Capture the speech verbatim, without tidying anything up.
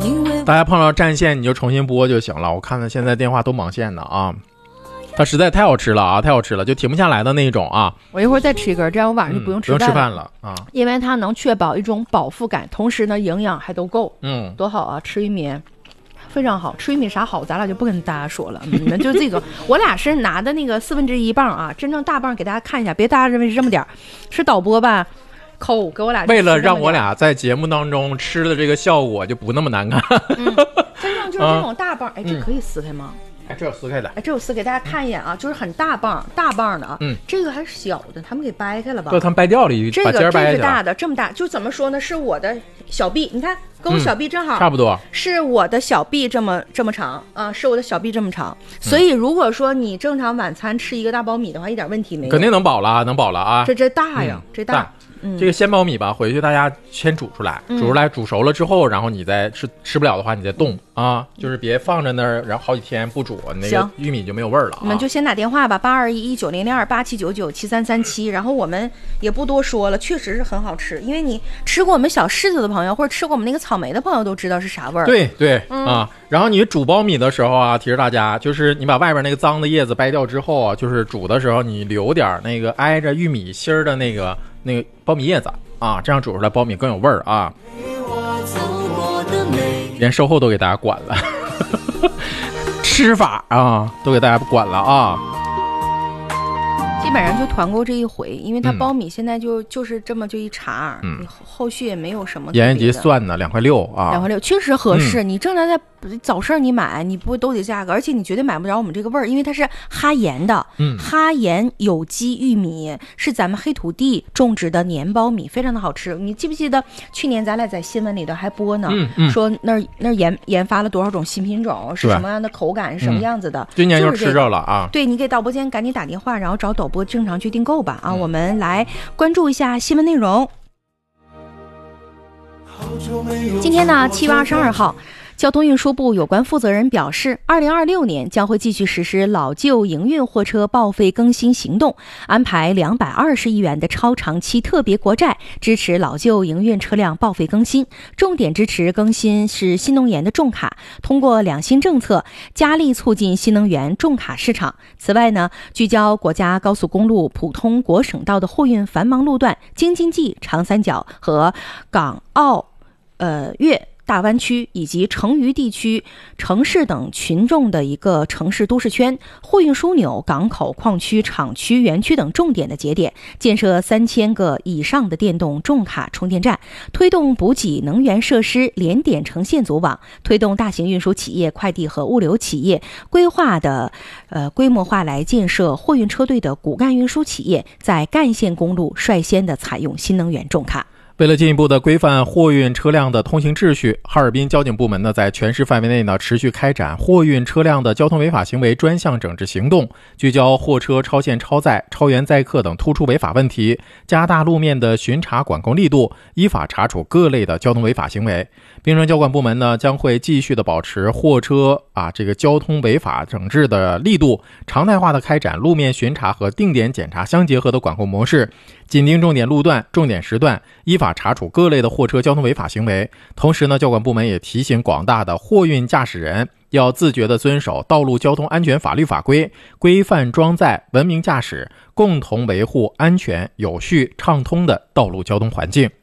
大家碰到占线你就重新拨就行了。我看到现在电话都忙线呢啊，它实在太好吃了啊，太好吃了，就停不下来的那种啊。 我一会儿再吃一根，这样我晚上就不用吃饭了、嗯、 不用吃饭了啊， 因为它能确保一种饱腹感，同时呢营养还都够。 嗯， 多好啊！吃玉米非常好，吃玉米啥好，咱俩就不跟大家说了。你们就自己做。我俩是拿的那个四分之一磅啊，真正大磅给大家看一下，别大家认为是这么点儿，是导播吧？抠给我俩， 为了让我俩在节目当中吃的这个效果就不那么难看。 嗯，真正就是这种大磅，哎、嗯，这可以撕开吗？ 哎，这有撕开的。 哎，这有撕给大家看一眼啊，就是很大磅、大磅的啊。嗯，这个还是小的，他们给掰开了吧？ 对，他们掰掉了一这个， 把尖掰这是大的，这么大，就怎么说呢？是我的小臂，你看，跟我小臂正好、 嗯，差不多， 是我的小臂这么这么长啊，是我的小臂这么长。所以如果说你正常晚餐吃一个大苞米的话，一点问题没有， 肯定能饱了啊，能饱了啊。 这这大呀，嗯、这大。 大嗯、这个鲜苞米吧，回去大家先煮出来，煮出来煮熟了之后，然后你再吃吃不了的话，你再冻啊，就是别放着那儿，然后好几天不煮，那个玉米就没有味儿了、啊。 你们就先打电话吧，八二一一九零零二八七九九七三三七，然后我们也不多说了，确实是很好吃，因为你吃过我们小柿子的朋友，或者吃过我们那个草莓的朋友都知道是啥味儿。 对对、 嗯、 啊，然后你煮苞米的时候啊，提示大家，就是你把外边那个脏的叶子掰掉之后啊，就是煮的时候你留点那个挨着玉米芯儿的那个那个苞米叶子。啊，这样煮出来苞米更有味儿啊！连售后都给大家管了，吃法啊都给大家管了啊。 基本上就团购这一回，因为它苞米现在就、嗯、就是这么就一茬，嗯，后续也没有什么。 盐盐级算呢，两块六啊， 两块六确实合适。嗯、你正常在早市你买，你不都得价格，而且你绝对买不着我们这个味儿，因为它是哈盐的，嗯，哈盐有机玉米是咱们黑土地种植的年苞米，非常的好吃。你记不记得去年咱俩在新闻里头还播呢，嗯嗯、说那儿那儿研研发了多少种新品种，是什么样的口感，是什么样子的？ 嗯、今年就吃着了啊！ 对，你给导播间赶紧打电话，然后找导播正常去订购吧啊！嗯、我们来关注一下新闻内容。今天呢，七月二十二号。交通运输部有关负责人表示，二零二六年将会继续实施老旧营运货车报废更新行动，安排两百二十亿元的超长期特别国债，支持老旧营运车辆报废更新。重点支持更新是新能源的重卡，通过两新政策，加力促进新能源重卡市场。此外呢，聚焦国家高速公路、普通国省道的货运繁忙路段，京津冀、长三角和港澳、呃粤。大湾区以及成渝地区城市等群众的一个城市都市圈，货运枢纽、港口、矿区、厂区、园区等重点的节点，建设三千个以上的电动重卡充电站，推动补给能源设施联点成线组网，推动大型运输企业、快递和物流企业规划的呃规模化来建设货运车队的骨干运输企业，在干线公路率先的采用新能源重卡。 为了进一步的规范货运车辆的通行秩序，哈尔滨交警部门呢在全市范围内呢持续开展货运车辆的交通违法行为专项整治行动，聚焦货车超限超载、超员载客等突出违法问题，加大路面的巡查管控力度，依法查处各类的交通违法行为。并城交管部门呢将会继续的保持货车啊这个交通违法整治的力度，常态化的开展路面巡查和定点检查相结合的管控模式，紧盯重点路段、重点时段，依法查处各类的货车交通违法行为。同时呢，交管部门也提醒广大的货运驾驶人要自觉地遵守道路交通安全法律法规，规范装载，文明驾驶，共同维护安全、有序、畅通的道路交通环境。